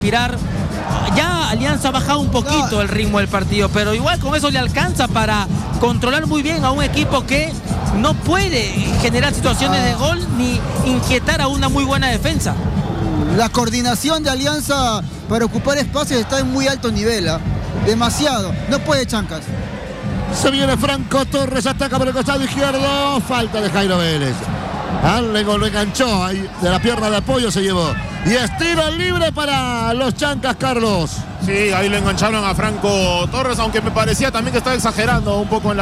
respirar. Ya Alianza ha bajado un poquito el ritmo del partido, pero igual con eso le alcanza para controlar muy bien a un equipo que no puede generar situaciones de gol ni inquietar a una muy buena defensa. La coordinación de Alianza para ocupar espacios está en muy alto nivel, demasiado, no puede Chancas. Se viene Franco Torres, ataca por el costado izquierdo, falta de Jairo Vélez. Alego lo enganchó, ahí de la pierna de apoyo se llevó. Y es tiro libre para los Chancas, Carlos. Sí, ahí le engancharon a Franco Torres, aunque me parecía también que estaba exagerando un poco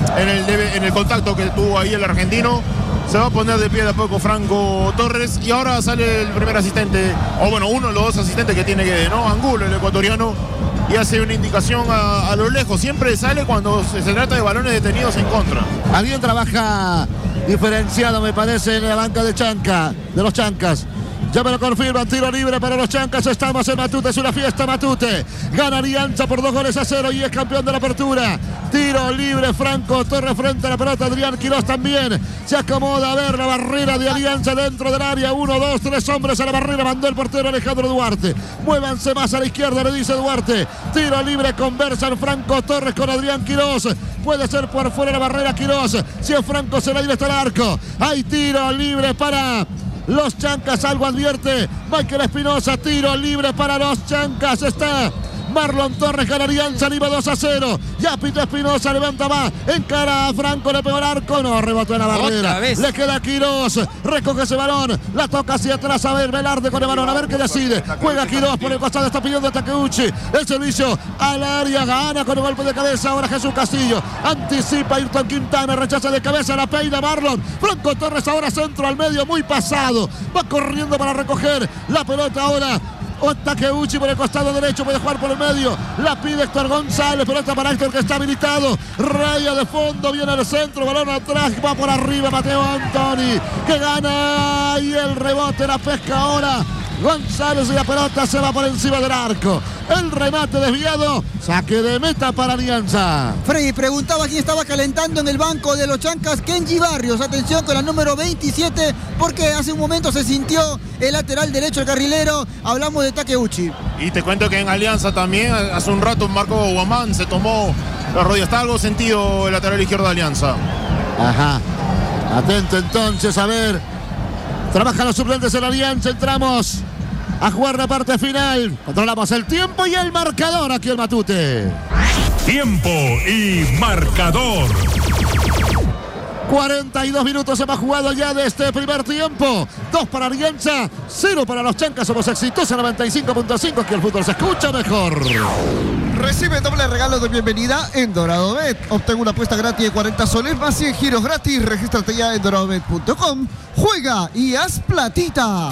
en el contacto que tuvo ahí el argentino. Se va a poner de pie de a poco Franco Torres y ahora sale el primer asistente, o bueno, uno de los dos asistentes que tiene que, ¿no? Angulo, el ecuatoriano, y hace una indicación a lo lejos. Siempre sale cuando se trata de balones detenidos en contra. Alguien trabaja diferenciado, me parece, en la banca de los Chancas. Ya me lo confirman, tiro libre para los Chancas. Estamos en Matute, es una fiesta Matute. Gana Alianza por 2-0 y es campeón de la apertura. Tiro libre, Franco Torres frente a la pelota. Adrián Quirós también se acomoda a ver la barrera de Alianza dentro del área. 1, 2, 3 hombres a la barrera. Mandó el portero Alejandro Duarte. Muévanse más a la izquierda, le dice Duarte. Tiro libre, conversan Franco Torres con Adrián Quirós. Puede ser por fuera de la barrera Quirós. Si es Franco, se la directo al arco. Hay tiro libre para los Chancas, algo advierte Michael Espinosa. Tiro libre para los Chancas. Está Marlon Torres, gana Alianza, Lima 2-0. Ya Pito Espinosa levanta más, encara a Franco, le pegó el arco, no, rebotó en la barrera. Le queda Quirós, recoge ese balón, la toca hacia atrás, a ver, Velarde con el balón, a ver qué decide. Juega Quirós por el costado, está pidiendo a Takeuchi, el servicio al área, gana con el golpe de cabeza, ahora Jesús Castillo, anticipa Ayrton Quintana, rechaza de cabeza, la peina Marlon. Franco Torres ahora centro al medio, muy pasado, va corriendo para recoger la pelota ahora. Takeuchi por el costado derecho, puede jugar por el medio, la pide Héctor González, pelota para Héctor que está habilitado, raya de fondo, viene al centro, balón atrás, va por arriba Mateo Antoni, que gana y el rebote, la pesca ahora González y la pelota se va por encima del arco. El remate desviado, saque de meta para Alianza. Freddy preguntaba quién estaba calentando en el banco de los Chancas. Kenji Barrios, atención con la número 27, porque hace un momento se sintió el lateral derecho, el carrilero. Hablamos de Takeuchi. Y te cuento que en Alianza también, hace un rato Marco Guamán se tomó la rodilla. Está algo sentido el lateral izquierdo de Alianza. Ajá, atento entonces, a ver. Trabajan los suplentes en Alianza, entramos a jugar la parte final. Controlamos el tiempo y el marcador aquí en Matute. Tiempo y marcador. 42 minutos hemos jugado ya de este primer tiempo. 2 para Alianza, 0 para los Chancas. Somos exitosos 95.5, que el fútbol se escucha mejor. Recibe doble regalo de bienvenida en Dorado Bet. Obtén una apuesta gratis de 40 soles más 100 giros gratis. Regístrate ya en doradobet.com. Juega y haz platita.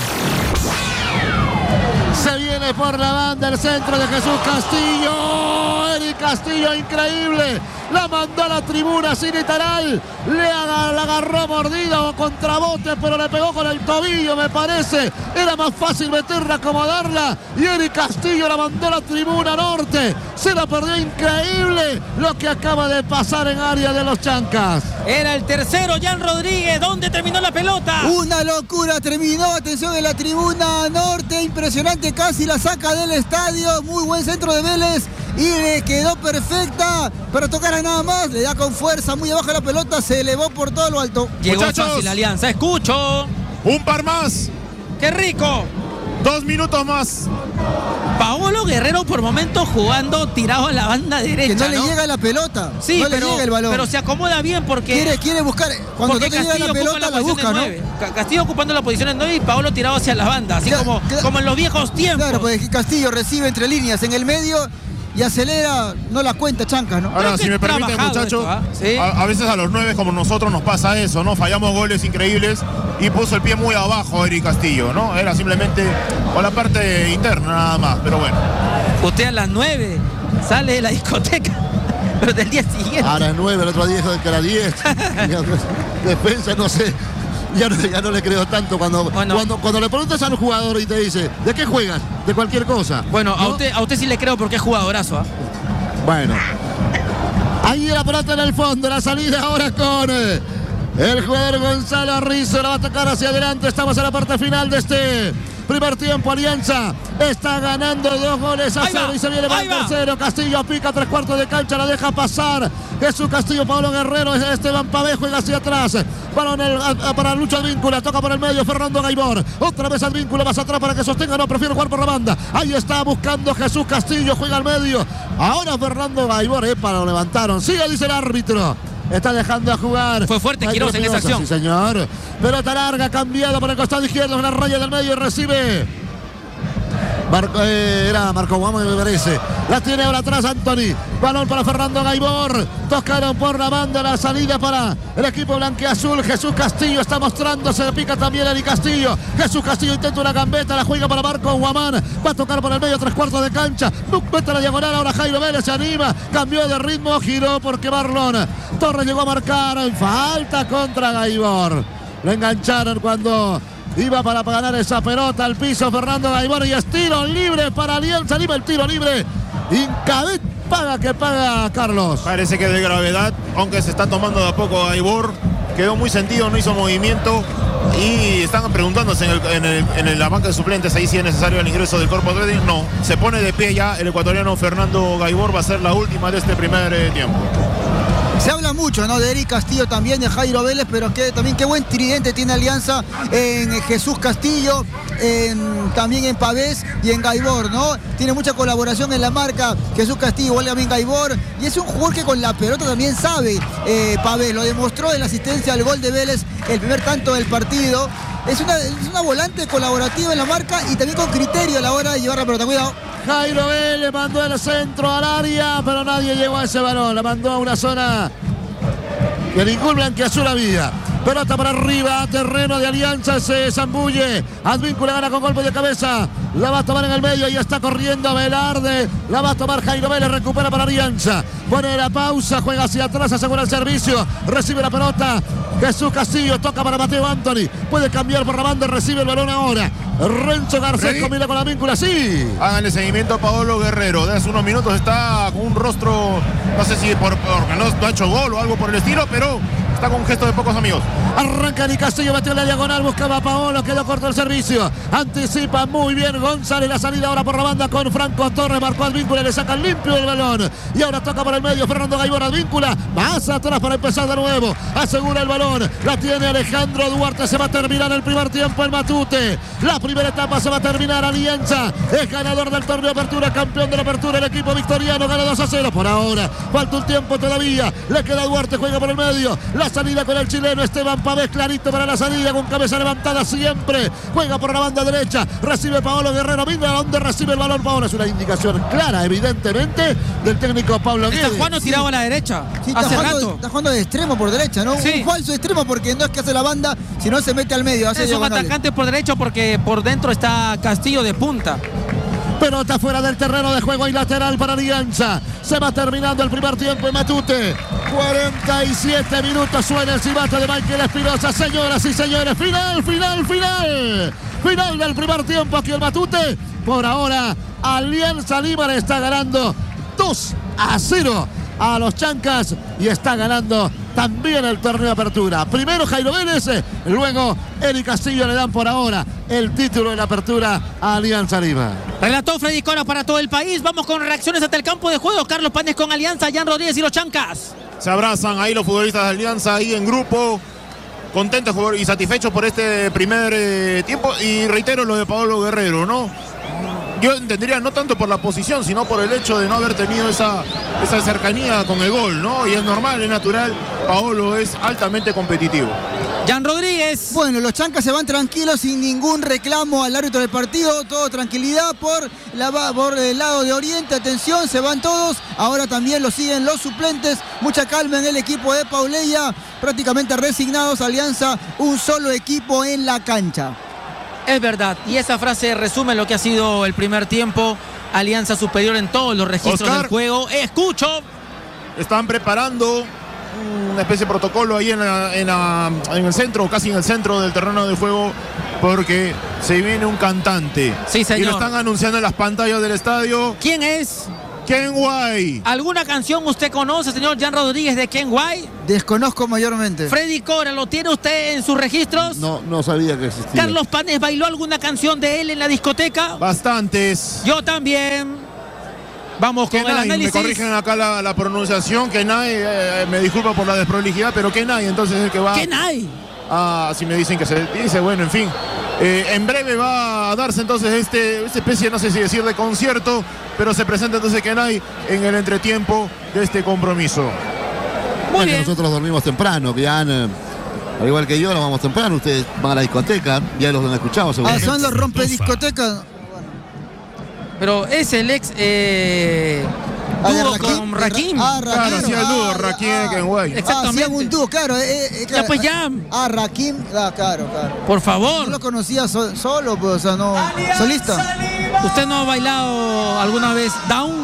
Se viene por la banda el centro de Jesús Castillo. Eric Castillo, increíble. La mandó a la tribuna sin literal. La agarró mordida o contrabote, pero le pegó con el tobillo, me parece. Era más fácil meterla, acomodarla. Y Eric Castillo la mandó a la tribuna norte. Se la perdió, increíble lo que acaba de pasar en área de los Chancas. Era el tercero, Jan Rodríguez. ¿Dónde terminó la pelota? Una locura, terminó, atención, en la tribuna norte. Impresionante, casi la saca del estadio. Muy buen centro de Vélez. Y le quedó perfecta, pero tocara nada más, le da con fuerza, muy abajo la pelota, se elevó por todo lo alto. Llegó Muchachos, fácil Alianza, escucho. Un par más. ¡Qué rico! 2 minutos más. Paolo Guerrero por momentos jugando tirado a la banda derecha, Que no le llega la pelota, sí, no pero, le llega el balón. pero se acomoda bien porque... Quiere buscar, cuando no te llega la pelota la busca, ¿no? Castillo ocupando la posición en 9 y Paolo tirado hacia las bandas, así como en los viejos tiempos. Claro, pues Castillo recibe entre líneas en el medio y acelera, no la cuenta Chancas, ¿no? Ahora, si me permiten, muchachos, ¿sí? a veces a los 9 como nosotros nos pasa eso, ¿no? Fallamos goles increíbles y puso el pie muy abajo Eric Castillo, ¿no? Era simplemente con la parte interna nada más, pero bueno. Usted a las 9 sale de la discoteca, pero del día siguiente. Ahora es 9, el otro día dijo que era 10. Defensa, no sé. Ya no le creo tanto cuando le preguntas al jugador y te dice, ¿de qué juegas? De cualquier cosa. Bueno, ¿no? a usted sí le creo porque es jugadorazo, ¿eh? Bueno. Ahí la pelota en el fondo, la salida ahora con el jugador Gonzalo Rizzo, la va a atacar hacia adelante. Estamos en la parte final de este primer tiempo. Alianza Está ganando 2-0 y se viene para el tercero. Castillo pica 3/4 de cancha, la deja pasar. Jesús Castillo, Pablo Guerrero, Esteban Pavés juega hacia atrás. Balón para Lucho Advíncula, toca por el medio Fernando Gaibor. Otra vez Advíncula más atrás para que sostenga, no, prefiere jugar por la banda. Ahí está buscando Jesús Castillo, juega al medio. Ahora Fernando Gaibor, lo levantaron. Sigue, dice el árbitro. Está dejando a jugar. Fue fuerte Quiroz en esa acción. Sí, señor. Pelota larga, cambiada por el costado izquierdo, en la raya del medio, recibe. Era Marco Guamo, me parece. La tiene ahora atrás Anthony. Balón para Fernando Gaibor. Tocaron por la banda, la salida para el equipo blanquiazul. Jesús Castillo está mostrándose. Le pica también Eli Castillo. Jesús Castillo intenta una gambeta. La juega para Marco Guamán. Va a tocar por el medio, 3/4 de cancha. Mete la diagonal. Ahora Jairo Vélez se anima. Cambió de ritmo. Giró porque Marlon Torres llegó a marcar. Falta contra Gaibor. Lo engancharon cuando iba para ganar esa pelota al piso Fernando Gaibor y es tiro libre para Alianza Lima. El tiro libre. Incabet paga Carlos. Parece que de gravedad, aunque se está tomando de a poco Gaibor. Quedó muy sentido, no hizo movimiento. Y están preguntándose en la banca de suplentes ahí si es necesario el ingreso del cuerpo técnico. No, se pone de pie ya el ecuatoriano Fernando Gaibor. Va a ser la última de este primer tiempo. Se habla mucho, ¿no? De Eric Castillo, también de Jairo Vélez, pero también qué buen tridente tiene Alianza en Jesús Castillo, también en Pavés y en Gaibor, ¿no? Tiene mucha colaboración en la marca Jesús Castillo, igual también Gaibor, y es un jugador que con la pelota también sabe Pavés, lo demostró en la asistencia al gol de Vélez, el primer tanto del partido. Es una volante colaborativa en la marca y también con criterio a la hora de llevar la pelota. Cuidado. Jairo Vélez mandó el centro al área, pero nadie llegó a ese balón. La mandó a una zona que ningún blanquiazul había. Pelota para arriba, terreno de Alianza, se zambulle. Advíncula gana con golpe de cabeza. La va a tomar en el medio y está corriendo Velarde. La va a tomar Jairo Vélez, recupera para Alianza. Pone la pausa, juega hacia atrás, asegura el servicio. Recibe la pelota Jesús Castillo, toca para Mateo Anthony. Puede cambiar por la banda, recibe el balón ahora. Renzo Garcés combina con la víncula, sí. Háganle seguimiento a Paolo Guerrero. De hace unos minutos está con un rostro, no sé si porque no ha hecho gol o algo por el estilo, pero está con un gesto de pocos amigos. Arranca Ni Castillo, metió en la diagonal, buscaba a Paolo, quedó corto el servicio. Anticipa muy bien González, la salida ahora por la banda con Franco Torres, marcó al víncula, le saca limpio el balón. Y ahora toca por el medio Fernando Gaibor al víncula, más atrás para empezar de nuevo. Asegura el balón, la tiene Alejandro Duarte, se va a terminar el primer tiempo en Matute. La primera etapa se va a terminar, Alianza es ganador del torneo de apertura, campeón de la apertura, el equipo victoriano gana 2-0 por ahora. Falta un tiempo todavía, le queda Duarte, juega por el medio. La salida con el chileno Esteban Pavés, clarito para la salida con cabeza levantada siempre. Juega por la banda derecha, recibe Paolo Guerrero, mira a dónde recibe el balón Paolo. Es una indicación clara, evidentemente, del técnico Pablo Guedes. Está jugando tirado a la derecha. Sí, hace rato. Está jugando de extremo por derecha, ¿no? Sí. Un falso extremo porque no es que hace la banda, sino se mete al medio. Hace Es un diagonales. atacante por derecha porque por dentro está Castillo de punta. Pelota fuera del terreno de juego y lateral para Alianza. Se va terminando el primer tiempo en Matute. 47 minutos suena el silbato de Michael Espinosa. Señoras y señores, final del primer tiempo aquí en Matute. Por ahora, Alianza Lima le está ganando 2-0 a los Chancas y está ganando también el torneo de apertura. Primero Jairo Vélez, luego Eric Castillo le dan por ahora el título de la apertura a Alianza Lima. Relató Freddy Cora para todo el país. Vamos con reacciones hasta el campo de juego. Carlos Panes con Alianza, Jan Rodríguez y los Chancas. Se abrazan ahí los futbolistas de Alianza, ahí en grupo, contentos y satisfechos por este primer tiempo. Y reitero lo de Paolo Guerrero, ¿no? Yo entendería no tanto por la posición, sino por el hecho de no haber tenido esa cercanía con el gol, ¿no? Y es normal, es natural. Paolo es altamente competitivo. Jan Rodríguez. Bueno, los Chancas se van tranquilos sin ningún reclamo al árbitro del partido, todo tranquilidad por el lado de Oriente, atención, se van todos, ahora también lo siguen los suplentes, mucha calma en el equipo de Pauleya, prácticamente resignados, Alianza, un solo equipo en la cancha. Es verdad, y esa frase resume lo que ha sido el primer tiempo. Alianza superior en todos los registros Oscar, del juego. Escucho. Están preparando una especie de protocolo ahí en el centro, casi en el centro del terreno de juego, porque se viene un cantante. Sí, señor. Y lo están anunciando en las pantallas del estadio. ¿Quién es? Ken White. ¿Alguna canción usted conoce, señor Jan Rodríguez, de Ken White? Desconozco mayormente. Freddy Cora, ¿lo tiene usted en sus registros? No sabía que existía. Carlos Panés, ¿bailó alguna canción de él en la discoteca? Bastantes. Yo también. Vamos con el Kenai, análisis. me corrigen acá la pronunciación. Kenai, me disculpa por la desprolijidad, pero Kenai, entonces es el que va. Kenai. Así me dicen que se dice, bueno, en fin. En breve va a darse entonces esta especie, no sé si decir de concierto, pero se presenta entonces Kenai en el entretiempo de este compromiso. Muy bien. Nosotros dormimos temprano, que al igual que yo, nos vamos temprano. Ustedes van a la discoteca, ya los han escuchado seguramente. Son los rompediscotecas. Pero es el ex dúo con Rakim. Claro, hacía el dúo, Rakim Ken White. Exactamente. Hacían un dúo, claro. Ya, pues ya. Rakim, claro. Por favor. Yo lo conocía solo, pues, o sea, no. Solista. ¿Usted no ha bailado alguna vez Down?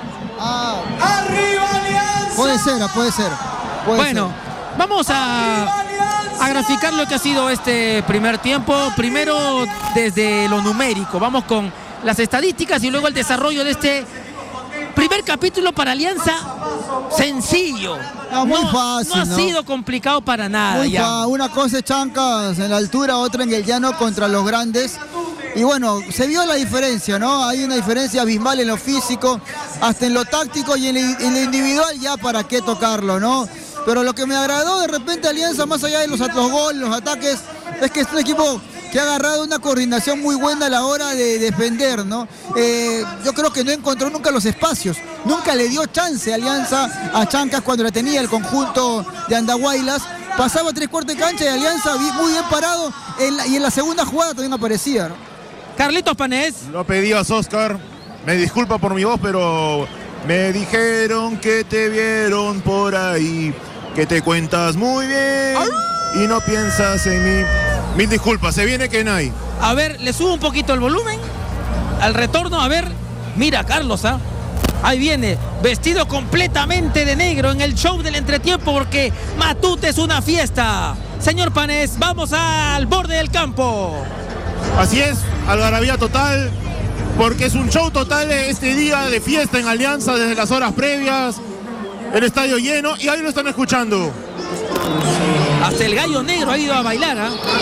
Puede ser. Bueno, vamos a graficar lo que ha sido este primer tiempo. Primero desde lo numérico. Vamos con las estadísticas y luego el desarrollo de este primer capítulo para Alianza. Sencillo. Muy fácil. No ha sido complicado para nada. Una cosa es Chancas en la altura, otra en el llano contra los grandes. Y bueno, se vio la diferencia, ¿no? Hay una diferencia abismal en lo físico, hasta en lo táctico y en lo individual, ya para qué tocarlo, ¿no? Pero lo que me agradó de repente Alianza, más allá de los goles, los ataques, es que es un equipo que ha agarrado una coordinación muy buena a la hora de defender, ¿no? Yo creo que no encontró nunca los espacios, nunca le dio chance Alianza a Chancas cuando la tenía el conjunto de Andahuaylas. Pasaba 3/4 de cancha y Alianza muy bien parado y en la segunda jugada también aparecía, ¿no? Carlitos Panés. Lo pedías, Oscar. Me disculpa por mi voz, pero me dijeron que te vieron por ahí, que te cuentas muy bien y no piensas en mí. Mil disculpas, se viene Kenai. A ver, le subo un poquito el volumen al retorno, a ver. Mira, Carlos, ahí viene, vestido completamente de negro en el show del entretiempo porque Matute es una fiesta. Señor Panés, vamos al borde del campo. Así es, algarabía total, porque es un show total este día de fiesta en Alianza desde las horas previas. El estadio lleno y ahí lo están escuchando. Hasta el gallo negro ha ido a bailar,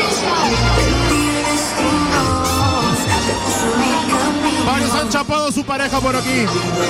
Varios han chapado su pareja por aquí.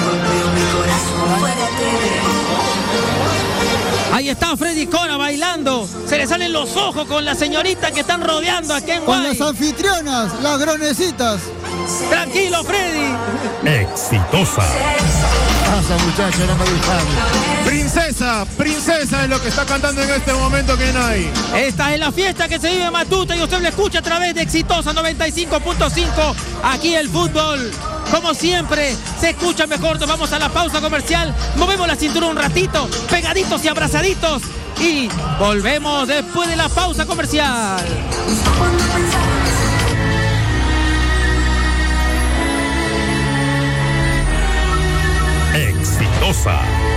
Ahí está Freddy Cora bailando. Se le salen los ojos con la señorita que están rodeando a Ken Con White. las anfitrionas, las gronecitas. Tranquilo, Freddy. Exitosa. Pasa, muchachos, no me gustan. Princesa es lo que está cantando en este momento Kenai. Esta es la fiesta que se vive en Matute y usted lo escucha a través de Exitosa 95.5. Aquí el fútbol, como siempre, se escucha mejor. Nos vamos a la pausa comercial. Movemos la cintura un ratito, pegaditos y abrazaditos. Y volvemos después de la pausa comercial. Exitosa.